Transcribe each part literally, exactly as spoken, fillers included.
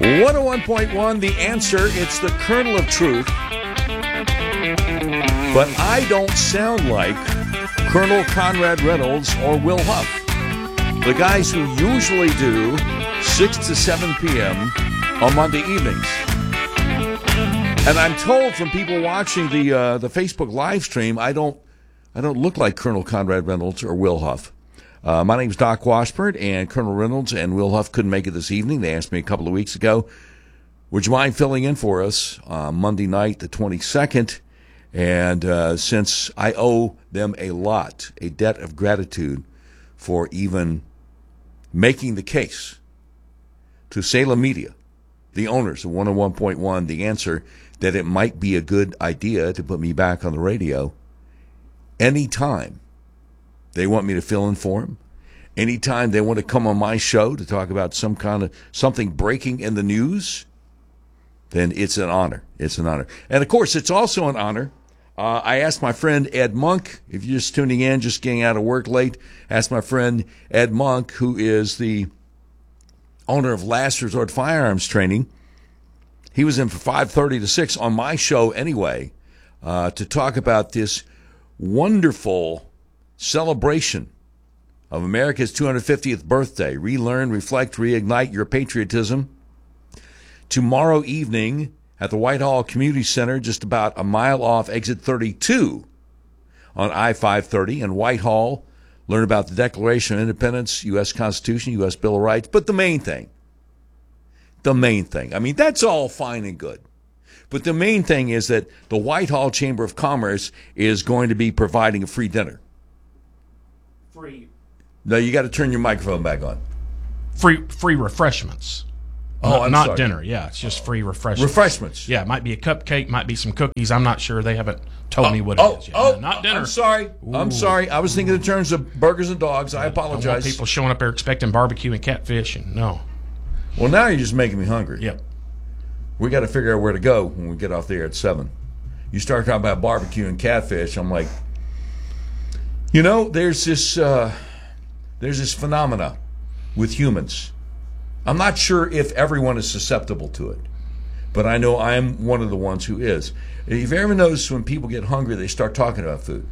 one oh one point one, The Answer. It's the kernel of truth. But I don't sound like Colonel Conrad Reynolds or Will Huff, the guys who usually do six to seven p.m. on Monday evenings. And I'm told from people watching the uh, the Facebook live stream, I don't I don't look like Colonel Conrad Reynolds or Will Huff. Uh, my name's Doc Washburn, and Colonel Reynolds and Will Huff couldn't make it this evening. They asked me a couple of weeks ago, would you mind filling in for us uh, Monday night, the twenty-second? And uh, since I owe them a lot, a debt of gratitude for even making the case to Salem Media, the owners of one oh one point one, The Answer, that it might be a good idea to put me back on the radio anytime they want me to fill in for them, anytime they want to come on my show to talk about some kind of something breaking in the news, then it's an honor. It's an honor. And, of course, it's also an honor. Uh, I asked my friend Ed Monk, if you're just tuning in, just getting out of work late, asked my friend Ed Monk, who is the owner of Last Resort Firearms Training. He was in for five thirty to six on my show anyway, uh, to talk about this wonderful celebration of America's two hundred fiftieth birthday. Relearn, reflect, reignite your patriotism. Tomorrow evening at the Whitehall Community Center, just about a mile off exit thirty-two on I five thirty in Whitehall. Learn about the Declaration of Independence, U S Constitution, U S Bill of Rights. But the main thing, the main thing, I mean, that's all fine and good. But the main thing is that the Whitehall Chamber of Commerce is going to be providing a free dinner. Free. No, you got to turn your microphone back on. Free free refreshments. Oh, not, I'm not sorry. dinner. Yeah, it's just free refreshments. Refreshments. Yeah, it might be a cupcake, might be some cookies. I'm not sure. They haven't told oh, me what oh, it is yet. Oh, no, not dinner. I'm sorry. Ooh. I'm sorry. I was thinking in terms of burgers and dogs. I I don't apologize. want people showing up there expecting barbecue and catfish, and no. Well, now you're just making me hungry. Yep. We got to figure out where to go when we get off the air at seven. You start talking about barbecue and catfish, I'm like, you know, there's this uh, there's this phenomena with humans. I'm not sure if everyone is susceptible to it, but I know I'm one of the ones who is. If you ever noticed when people get hungry, they start talking about food.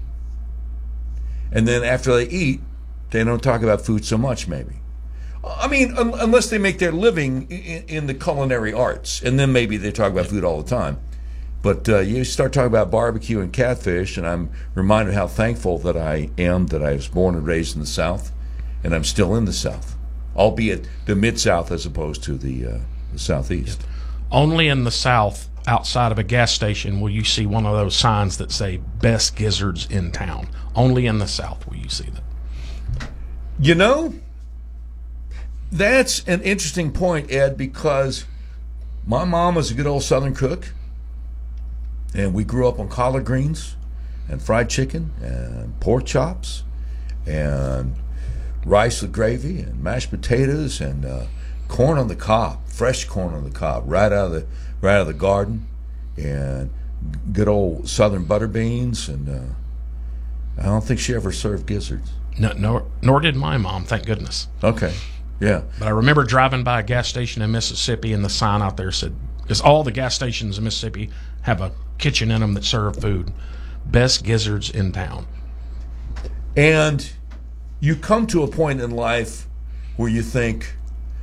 And then after they eat, they don't talk about food so much, maybe. I mean, un- unless they make their living in, in the culinary arts, and then maybe they talk about food all the time. But uh, you start talking about barbecue and catfish, and I'm reminded how thankful that I am that I was born and raised in the South, and I'm still in the South, albeit the Mid-South as opposed to the, uh, the Southeast. Only in the South, outside of a gas station, will you see one of those signs that say "Best Gizzards in Town." Only in the South will you see that. You know, that's an interesting point, Ed, because my mom was a good old Southern cook, and we grew up on collard greens and fried chicken and pork chops and rice with gravy and mashed potatoes and uh, corn on the cob, fresh corn on the cob, right out of the right out of the garden, and good old Southern butter beans. And uh, I don't think she ever served gizzards. No, nor, nor did my mom, thank goodness. Okay, yeah. But I remember driving by a gas station in Mississippi, and the sign out there said, because all the gas stations in Mississippi have a kitchen in them that serve food, "Best Gizzards in Town." And you come to a point in life where you think,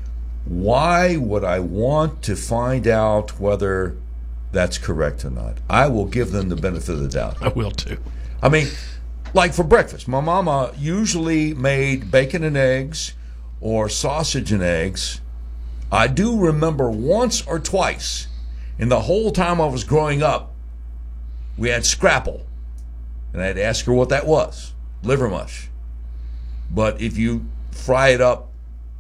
why would I want to find out whether that's correct or not? I will give them the benefit of the doubt. I will too. I mean, like for breakfast, my mama usually made bacon and eggs or sausage and eggs. I do remember once or twice in the whole time I was growing up, we had scrapple. And I had to ask her what that was. Liver mush. But if you fry it up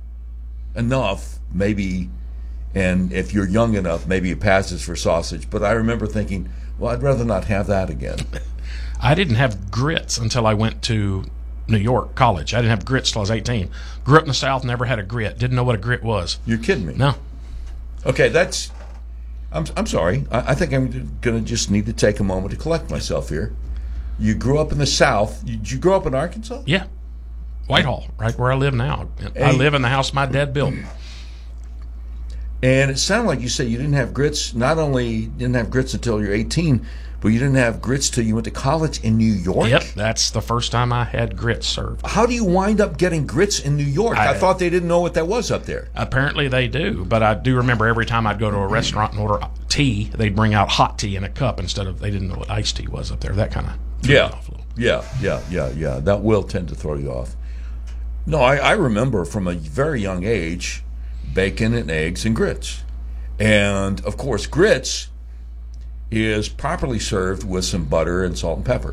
enough, maybe, and if you're young enough, maybe it passes for sausage. But I remember thinking, well, I'd rather not have that again. I didn't have grits until I went to New York College. I didn't have grits till I was eighteen. Grew up in the South, never had a grit. Didn't know what a grit was. You're kidding me? No. Okay, that's... I'm I'm sorry. I, I think I'm going to just need to take a moment to collect myself here. You grew up in the South. You, did you grow up in Arkansas? Yeah. Whitehall, right where I live now. I Hey. live in the house my dad built. And it sounded like you said you didn't have grits, not only didn't have grits until you're eighteen, but you didn't have grits till you went to college in New York? Yep, that's the first time I had grits served. How do you wind up getting grits in New York? I, I thought they didn't know what that was up there. Apparently they do, but I do remember every time I'd go to a restaurant and order tea, they'd bring out hot tea in a cup instead of, they didn't know what iced tea was up there. That kind of threw Yeah. me off a little. Yeah, yeah, yeah, yeah. That will tend to throw you off. No, I, I remember from a very young age, bacon and eggs and grits. And, of course, grits is properly served with some butter and salt and pepper.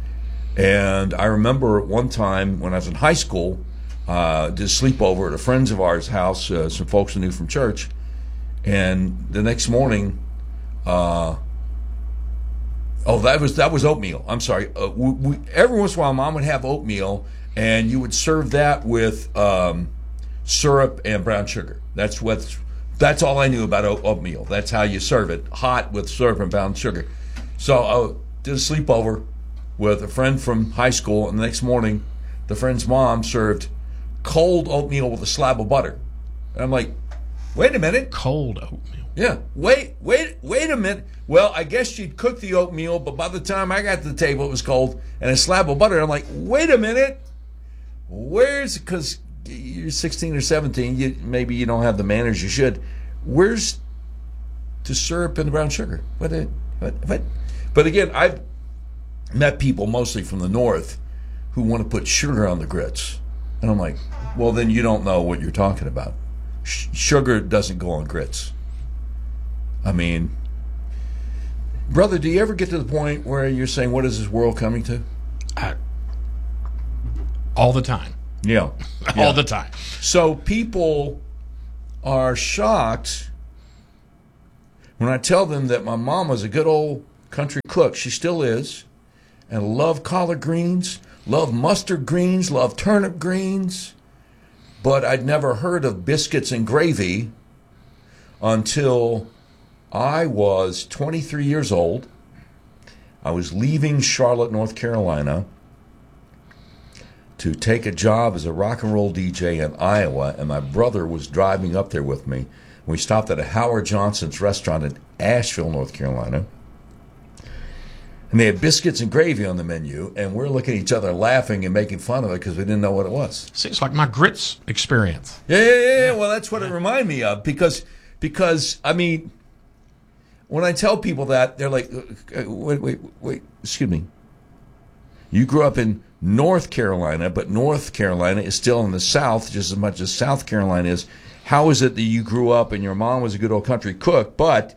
And I remember one time when I was in high school, uh, did a sleepover at a friend's of ours' house, uh, some folks we knew from church. And the next morning, uh, oh, that was that was oatmeal. I'm sorry. Uh, we, we, every once in a while, Mom would have oatmeal, and you would serve that with um, syrup and brown sugar. That's what's That's all I knew about oatmeal. That's how you serve it, hot with syrup and brown sugar. So I did a sleepover with a friend from high school, and the next morning, the friend's mom served cold oatmeal with a slab of butter. And I'm like, wait a minute. Cold oatmeal. Yeah, wait, wait, wait a minute. Well, I guess she'd cook the oatmeal, but by the time I got to the table, it was cold, and a slab of butter. I'm like, wait a minute. Where's, because you're sixteen or seventeen, you, maybe you don't have the manners you should. Where's the syrup and the brown sugar? What, what, what? But again, I've met people mostly from the north who want to put sugar on the grits. And I'm like, well, then you don't know what you're talking about. Sh- sugar doesn't go on grits. I mean, brother, do you ever get to the point where you're saying, what is this world coming to? I, all the time. Yeah. All yeah. the time. So people are shocked when I tell them that my mom was a good old country cook. She still is. And loved collard greens, loved mustard greens, loved turnip greens. But I'd never heard of biscuits and gravy until I was twenty-three years old. I was leaving Charlotte, North Carolina, to take a job as a rock and roll D J in Iowa, and my brother was driving up there with me. We stopped at a Howard Johnson's restaurant in Asheville, North Carolina, and they had biscuits and gravy on the menu, and we're looking at each other laughing and making fun of it because we didn't know what it was. Seems like my grits experience. Yeah, yeah, yeah. yeah. Well, that's what it reminded me of because, because I mean, when I tell people that, they're like, wait, wait, wait, excuse me. You grew up in North Carolina, but North Carolina is still in the South just as much as South Carolina is. How is it that you grew up and your mom was a good old country cook, but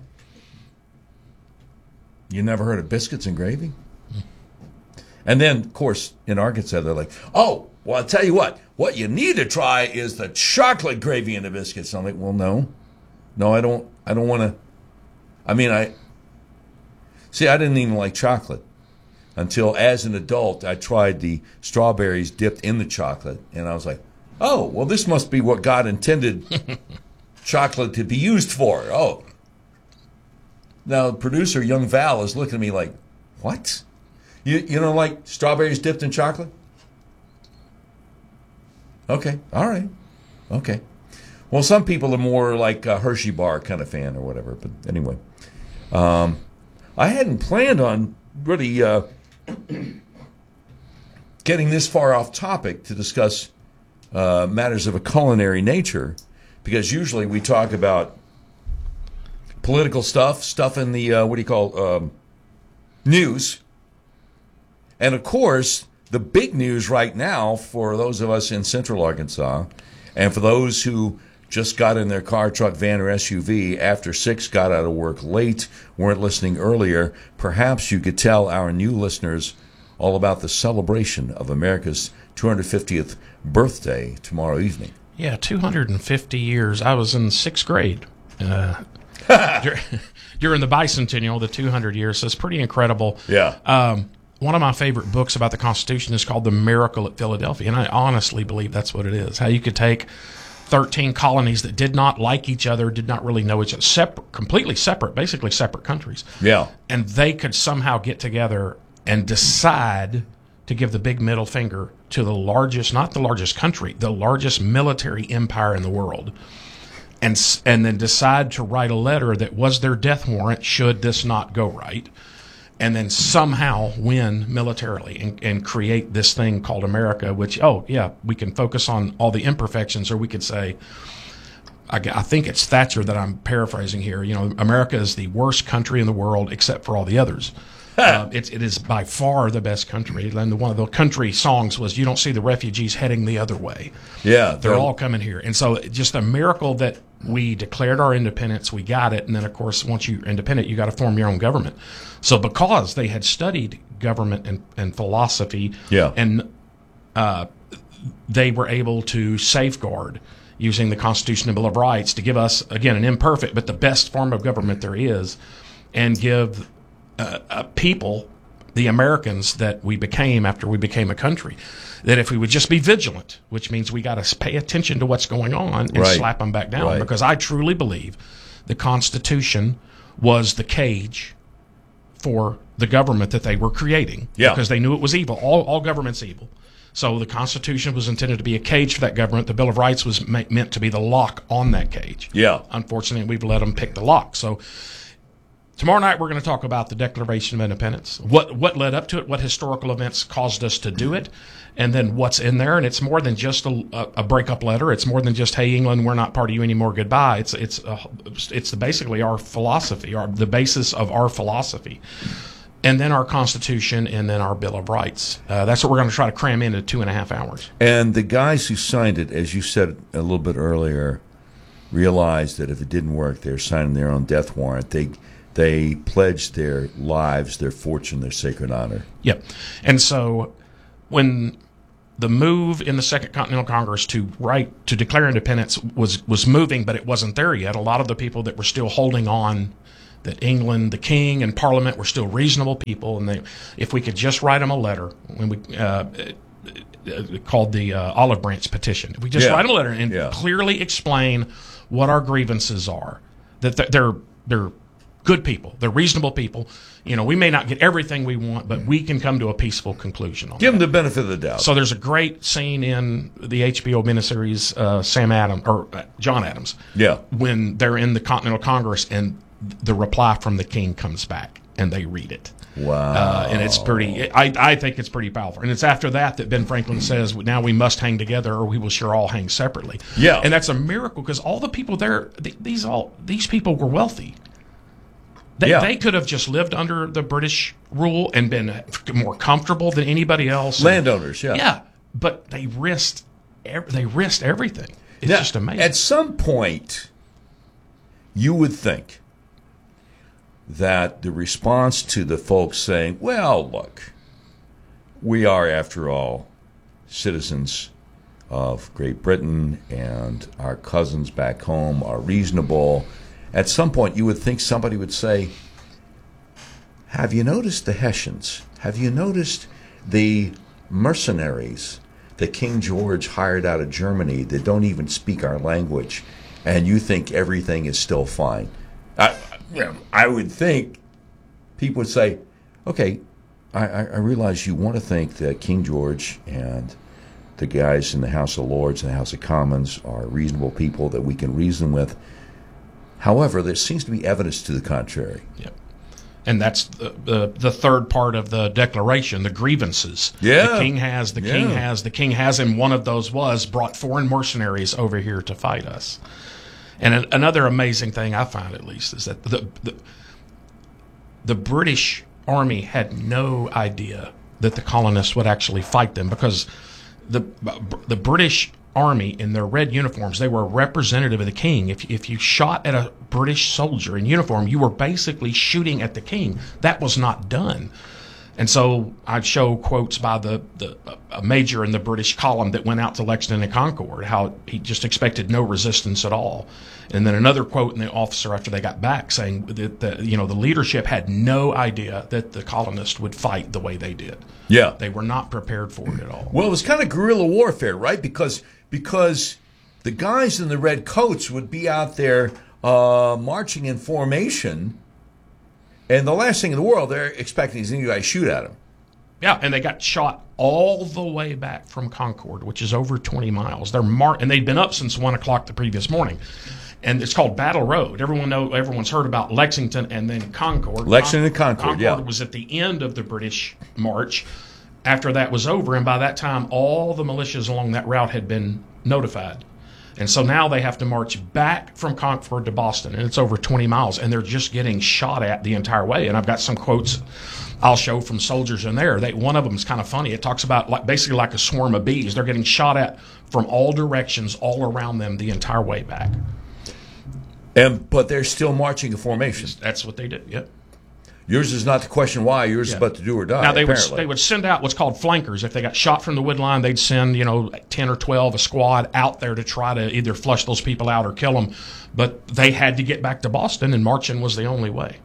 you never heard of biscuits and gravy? And then, of course, in Arkansas, they're like, oh, well, I'll tell you what. What you need to try is the chocolate gravy and the biscuits. I'm like, well, no. No, I don't. I don't want to. I mean, I. See, I didn't even like chocolate until as an adult I tried the strawberries dipped in the chocolate. And I was like, oh, well, this must be what God intended chocolate to be used for. Oh. Now, the producer, young Val, is looking at me like, what? You you don't like strawberries dipped in chocolate? Okay, all right. Okay. Well, some people are more like a Hershey bar kind of fan or whatever. But anyway, um, I hadn't planned on really uh, getting this far off topic to discuss uh, matters of a culinary nature, because usually we talk about political stuff, stuff in the, uh, what do you call, um, news. And, of course, the big news right now for those of us in central Arkansas and for those who just got in their car, truck, van, or S U V after six, got out of work late, weren't listening earlier, perhaps you could tell our new listeners all about the celebration of America's two hundred fiftieth birthday tomorrow evening. Yeah, two hundred fifty years. I was in sixth grade. Uh, during the bicentennial, the two hundred years, so it's pretty incredible. Yeah. Um, one of my favorite books about the Constitution is called The Miracle at Philadelphia, and I honestly believe that's what it is. How you could take thirteen colonies that did not like each other, did not really know each other, separate, completely separate, basically separate countries. Yeah. And they could somehow get together and decide to give the big middle finger to the largest, not the largest country, the largest military empire in the world. and and then decide to write a letter that was their death warrant should this not go right, and then somehow win militarily and, and create this thing called America, which, oh, yeah, we can focus on all the imperfections, or we could say, I, I think it's Thatcher that I'm paraphrasing here, you know, America is the worst country in the world except for all the others. uh, it, it is by far the best country. And one of the country songs was, you don't see the refugees heading the other way. Yeah. They're all coming here. And so just a miracle that we declared our independence, we got it, and then, of course, once you're independent, you got to form your own government. So because they had studied government and, and philosophy, yeah. and uh, they were able to safeguard using the Constitution and Bill of Rights to give us, again, an imperfect but the best form of government there is, and give uh, uh, people, the Americans that we became after we became a country, that if we would just be vigilant, which means we got to pay attention to what's going on and right. slap them back down, right. because I truly believe the Constitution was the cage for the government that they were creating, yeah. because they knew it was evil. All, all government's evil. So the Constitution was intended to be a cage for that government. The Bill of Rights was ma- meant to be the lock on that cage. Yeah. Unfortunately, we've let them pick the lock. So tomorrow night we're going to talk about the Declaration of Independence, what what led up to it, what historical events caused us to do it, and then what's in there. And it's more than just a, a breakup letter. It's more than just, hey, England, we're not part of you anymore, goodbye. It's it's uh, it's the, basically our philosophy, our, the basis of our philosophy. And then our Constitution, and then our Bill of Rights. Uh, that's what we're going to try to cram into two and a half hours. And the guys who signed it, as you said a little bit earlier, realized that if it didn't work, they were signing their own death warrant. They they pledged their lives, their fortune, their sacred honor. Yep. And so when the move in the Second Continental Congress to write to declare independence was was moving, but it wasn't there yet. A lot of the people that were still holding on, that England, the King, and Parliament were still reasonable people, and they, if we could just write them a letter, when we uh, called the uh, Olive Branch Petition, if we just yeah. write a letter and yeah. clearly explain what our grievances are, that they're they're good people, they're reasonable people. You know, we may not get everything we want, but we can come to a peaceful conclusion on Give that. them the benefit of the doubt. So there's a great scene in the H B O miniseries uh, Sam Adams or uh, John Adams, yeah, when they're in the Continental Congress and the reply from the King comes back and they read it. Wow. Uh, and it's pretty, I, I think it's pretty powerful. And it's after that that Ben Franklin says, now we must hang together or we will sure all hang separately. Yeah. And that's a miracle because all the people there, th- these all these people were wealthy. They, yeah. they could have just lived under the British rule and been more comfortable than anybody else. Landowners, yeah. Yeah. But they risked, ev- they risked everything. It's now, just amazing. At some point, you would think that the response to the folks saying, well, look, we are, after all, citizens of Great Britain, and our cousins back home are reasonable. At some point, you would think somebody would say, have you noticed the Hessians? Have you noticed the mercenaries that King George hired out of Germany that don't even speak our language, and you think everything is still fine? I, you know, I would think people would say, okay, I, I realize you want to think that King George and the guys in the House of Lords and the House of Commons are reasonable people that we can reason with. However, there seems to be evidence to the contrary. Yeah. And that's the, the the third part of the Declaration, the grievances. Yeah. The king has, the yeah. king has, the king has, and one of those was brought foreign mercenaries over here to fight us. And an, another amazing thing I find, at least, is that the, the the British Army had no idea that the colonists would actually fight them, because the the British Army in their red uniforms, they were a representative of the king. If if you shot at a British soldier in uniform, you were basically shooting at the king. That was not done. And so I'd show quotes by the, the a major in the British column that went out to Lexington and Concord, how he just expected no resistance at all. And then another quote in the officer after they got back saying that the, you know, the leadership had no idea that the colonists would fight the way they did. Yeah. They were not prepared for it at all. Well, it was kind of guerrilla warfare, right? Because because the guys in the red coats would be out there uh, marching in formation, and the last thing in the world they're expecting is any guy to shoot at them. Yeah, and they got shot all the way back from Concord, which is over twenty miles. They're mar- and they'd been up since one o'clock the previous morning. and it's called Battle Road. Everyone know everyone's heard about Lexington and then Concord. Lexington and Concord, Concord yeah. was at the end of the British march. After that was over, and by that time, all the militias along that route had been notified. And so now they have to march back from Concord to Boston, and it's over twenty miles, and they're just getting shot at the entire way. And I've got some quotes I'll show from soldiers in there. They, one of them is kind of funny. It talks about like basically like a swarm of bees. They're getting shot at from all directions, all around them, the entire way back. And but they're still marching in formation. That's what they did. Yep. Yours is not the question why. Yours Yeah. is about to do or die. Now they would apparently. they would send out what's called flankers. If they got shot from the wood line, they'd send you know ten or twelve a squad out there to try to either flush those people out or kill them. But they had to get back to Boston, and marching was the only way.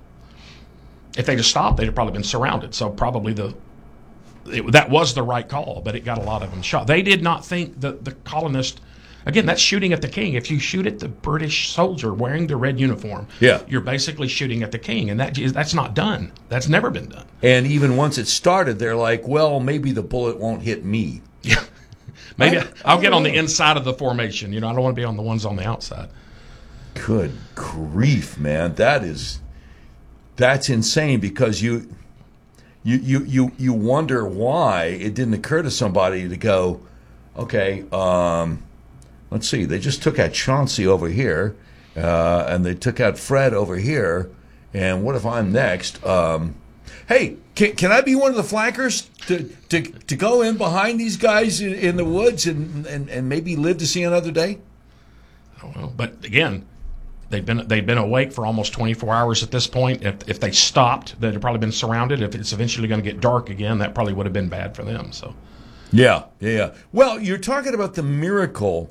If they just stopped, they'd have probably been surrounded. So probably the it, that was the right call, but it got a lot of them shot. They did not think that the colonists. Again, that's shooting at the king. If you shoot at the British soldier wearing the red uniform, Yeah. you're basically shooting at the king, and that that's not done. That's never been done. And even once it started, they're like, well, maybe the bullet won't hit me. Yeah, maybe I- I'll get I on the don't know. inside of the formation. You know, I don't want to be on the ones on the outside. Good grief, man. That is, that's insane because you, you, you, you, you wonder why it didn't occur to somebody to go, okay, um, let's see, they just took out Chauncey over here, uh, and they took out Fred over here, and what if I'm next? Um, hey, can, can I be one of the flankers to, to, to go in behind these guys in, in the woods and, and, and maybe live to see another day? I don't know, but again, they've been they've been awake for almost twenty-four hours at this point. If if they stopped, they'd have probably been surrounded. If it's eventually going to get dark again, that probably would have been bad for them. So, Yeah, yeah, yeah. Well, you're talking about the miracle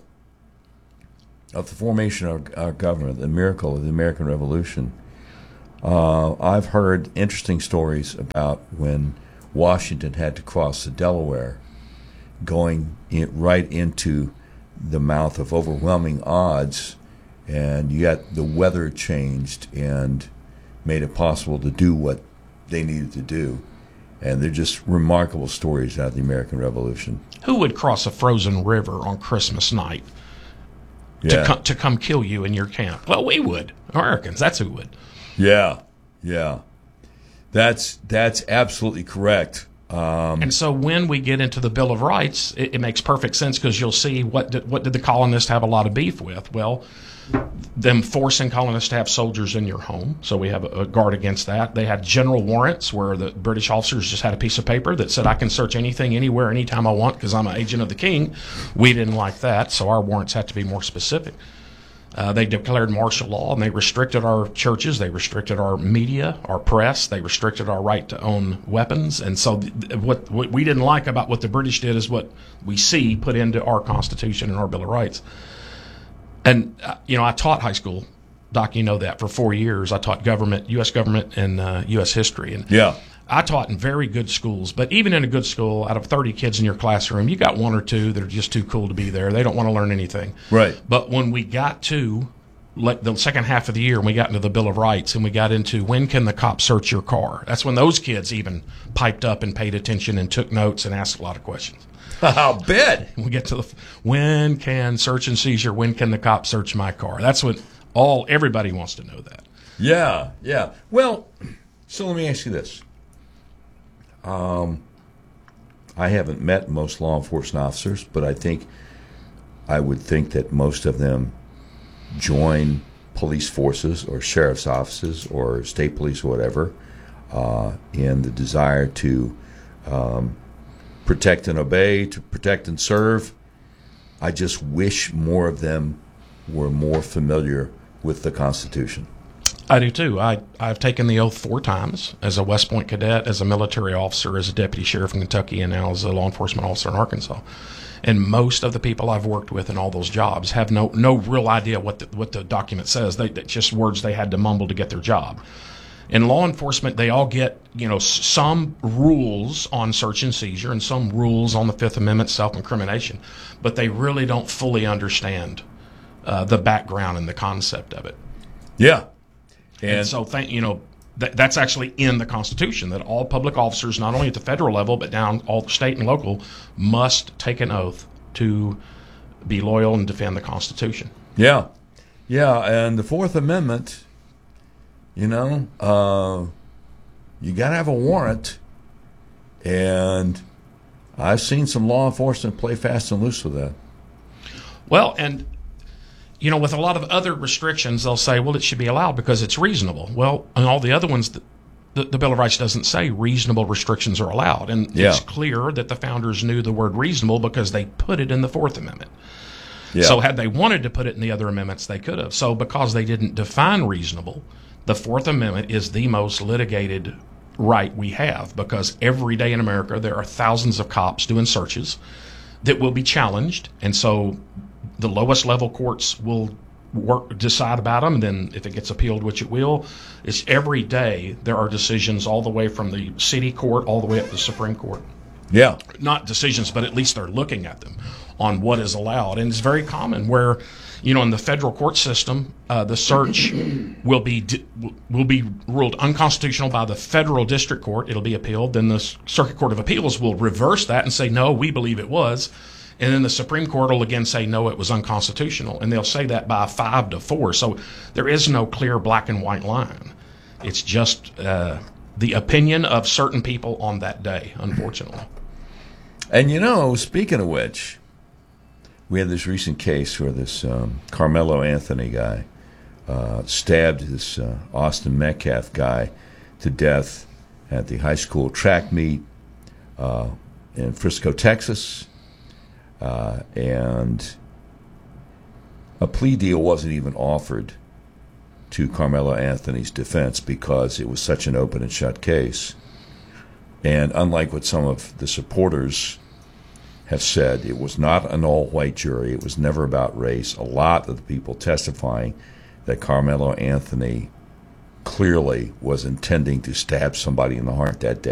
of the formation of our government, the miracle of the American Revolution. Uh, I've heard interesting stories about when Washington had to cross the Delaware, going in, right into the mouth of overwhelming odds, and yet the weather changed and made it possible to do what they needed to do. And they're just remarkable stories out of the American Revolution. who would cross a frozen river on Christmas night Yeah. to come to come kill you in your camp? Well, we would. Americans, that's who would. Yeah, yeah, that's that's absolutely correct. Um, And so when we get into the Bill of Rights, it, it makes perfect sense because you'll see what did, what did the colonists have a lot of beef with? Well, them forcing colonists to have soldiers in your home. So we have a, a guard against that. They had general warrants where the British officers just had a piece of paper that said, I can search anything, anywhere, anytime I want because I'm an agent of the king. We didn't like that, so our warrants had to be more specific. Uh, they declared martial law, and they restricted our churches. They restricted our media, our press. They restricted our right to own weapons. And so th- what, what we didn't like about what the British did is what we see put into our Constitution and our Bill of Rights. And, uh, you know, I taught high school, Doc, you know that, for four years. I taught government, U S government, and uh, U S history. And yeah, I taught in very good schools, but even in a good school, out of thirty kids in your classroom, you got one or two that are just too cool to be there. They don't want to learn anything. right. But when we got to like the second half of the year, and we got into the Bill of Rights, and we got into when can the cop search your car, that's when those kids even piped up and paid attention and took notes and asked a lot of questions. I'll bet. We get to the when can search and seizure, when can the cop search my car? That's what all everybody wants to know that. Yeah, yeah. Well, so let me ask you this. Um, I haven't met most law enforcement officers, but I think I would think that most of them join police forces or sheriff's offices or state police or whatever uh, in the desire to um, protect and obey, to protect and serve. I just wish more of them were more familiar with the Constitution. I do too. I, I've taken the oath four times as a West Point cadet, as a military officer, as a deputy sheriff in Kentucky, and now as a law enforcement officer in Arkansas. And most of the people I've worked with in all those jobs have no no real idea what the, what the document says. They it's just words they had to mumble to get their job. In law enforcement, they all get you know s- some rules on search and seizure and some rules on the Fifth Amendment, self-incrimination, but they really don't fully understand uh, the background and the concept of it. Yeah. And, And so, thank you know, that, that's actually in the Constitution that all public officers, not only at the federal level but down all state and local, must take an oath to be loyal and defend the Constitution. yeah, Yeah, and the Fourth Amendment, you know, uh, you got to have a warrant. And I've seen some law enforcement play fast and loose with that. Well, and, you know, with a lot of other restrictions, they'll say, well, it should be allowed because it's reasonable. Well, and all the other ones, the, the, the Bill of Rights doesn't say reasonable restrictions are allowed. And Yeah. it's clear that the founders knew the word reasonable because they put it in the Fourth Amendment. Yeah. So had they wanted to put it in the other amendments, they could have. So because they didn't define reasonable, the Fourth Amendment is the most litigated right we have, because every day in America there are thousands of cops doing searches that will be challenged, and so the lowest level courts will work decide about them, and then if it gets appealed, which it will, it's every day there are decisions all the way from the city court all the way up to the Supreme Court. Yeah. Not decisions, but at least they're looking at them on what is allowed. And it's very common where, you know, in the federal court system, uh, the search will be di- will be ruled unconstitutional by the federal district court. It'll be appealed. Then the Circuit Court of Appeals will reverse that and say, no, we believe it was. And then the Supreme Court will again say, no, it was unconstitutional. And they'll say that by five to four. So there is no clear black and white line. It's just uh, the opinion of certain people on that day, unfortunately. And, you know, speaking of which, we had this recent case where this um, Carmelo Anthony guy uh, stabbed this uh, Austin Metcalf guy to death at the high school track meet uh, in Frisco, Texas. Uh, and a plea deal wasn't even offered to Carmelo Anthony's defense because it was such an open and shut case. And unlike what some of the supporters have said, it was not an all-white jury. It was never about race. A lot of the people testifying that Carmelo Anthony clearly was intending to stab somebody in the heart that day.